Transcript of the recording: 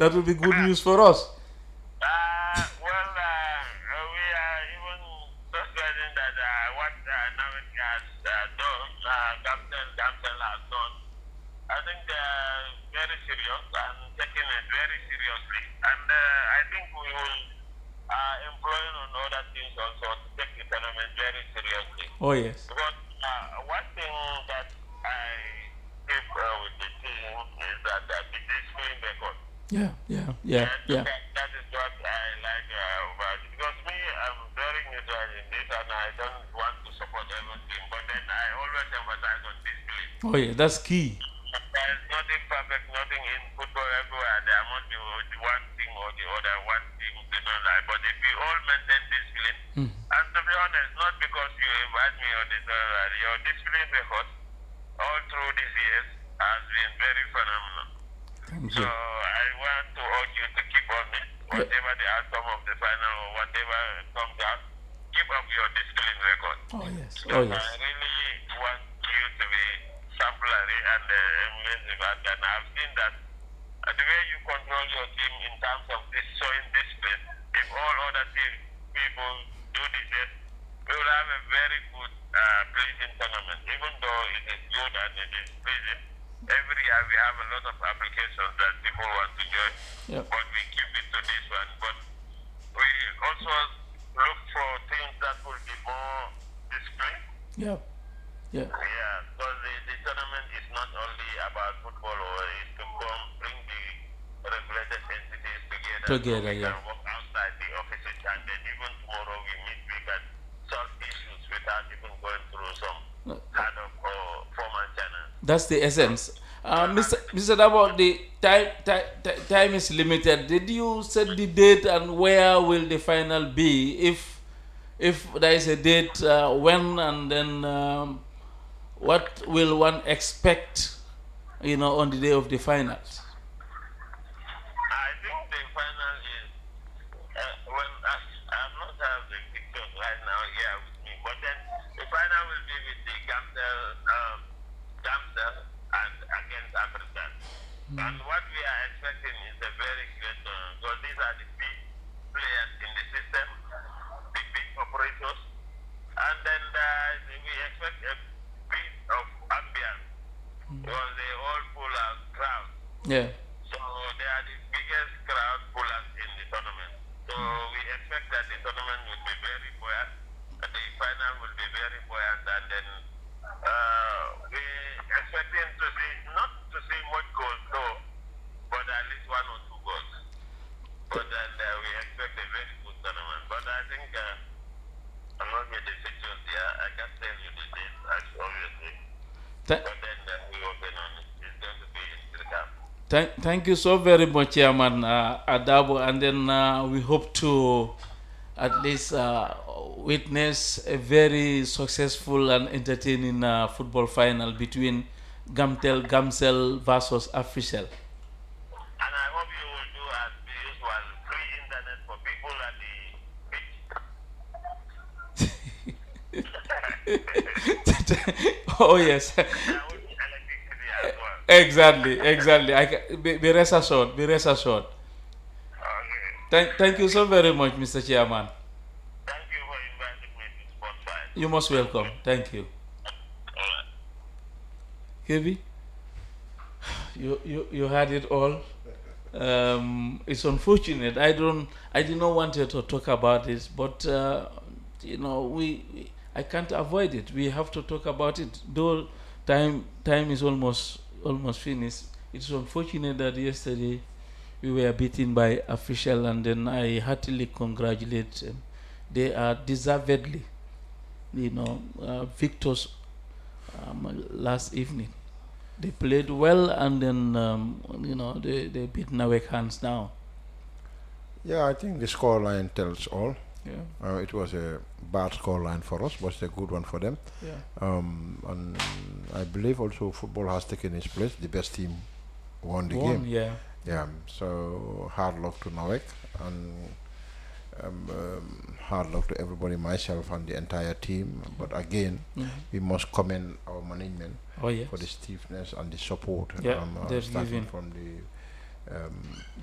That will be good news for us. We are even suspecting that what Navin has done, Gamtel has done, I think they are very serious and taking it very seriously. And I think we will employ on other things also to take the tournament very seriously. Oh, yes. Because one thing that I keep with the team is that the discipline record. Yeah. That is what I like about it. Because me, I'm very neutral in this and I don't want to support everything. But then I always emphasize on discipline. Oh, yeah, that's key. There is nothing perfect, nothing in football everywhere. There must be the one thing or the other, one thing they don't like. But if we all maintain discipline, and to be honest, not because you invite me or this, your discipline record all through these years has been very phenomenal. Thank So you. I want to urge you to keep on it, whatever the outcome of the final or whatever comes out, keep up your discipline record. Oh, yes. So Oh, yes. I really want you to be exemplary and amazing. And I've seen that the way you control your team in terms of this showing discipline, if all other people do the same, we will have a very good pleasing tournament. Even though it is good and it is pleasing, every year we have a lot of applications that people want to join, Yep. but we keep it to this one. But we also look for things that will be more disciplined. Yeah. Yeah, because the tournament is not only about football, or it's to come bring the regulated entities together. Together, So we yeah. can work outside the offices, and then even tomorrow we meet, we can solve issues without even going through some kind of formal channels. That's the essence. Mr. Dabo, the time is limited. Did you set the date and where will the final be? If there is a date, when, and then what will one expect, on the day of the finals? I think the final is I'm not have the pictures right now here with me, but then the final will be with the Gamsel and against Africa. And what we are expecting is a very great because these are the big players in the system, the big operators, and then we expect a bit of ambience because they all pull out crowds. Yeah. So they are the biggest crowd pullers in the tournament. So we expect that the tournament will be very buoyant, the final will be very buoyant, and then we expecting to see, not to see much goals though, but at least one or two goals. But then we expect a very good tournament. But I think I'm not with the pictures here. I can't tell you the date, obviously. Th- But then we open on it. It's going to be in Srikam. Thank you so very much, Chairman Adabo, and then we hope to at least witness a very successful and entertaining football final between Gamsel versus Official. And I hope you will do as the usual, free internet for people at the pitch. Oh, yes. There will be electricity as well. Exactly. Be rest assured. Okay. Thank you so very much, Mr. Chairman. Thank you for inviting me to Sport 5. You're most welcome. Thank you. All right. Kevi, you had it all. It's unfortunate. I did not want you to talk about this, but I can't avoid it. We have to talk about it. Though time is almost finished. It's unfortunate that yesterday we were beaten by Official, and then I heartily congratulate them. They are deservedly, victors last evening. They played well, and then they beat Nawek hands down. Yeah, I think the scoreline tells all. Yeah. It was a bad scoreline for us, but it's a good one for them. Yeah. And I believe also football has taken its place. The best team won the game. Yeah. Yeah. So hard luck to Nawek, and hard luck to everybody, myself and the entire team. But again, we must commend our management Oh, yes. for the stiffness and the support. Yeah, they've starting given. from the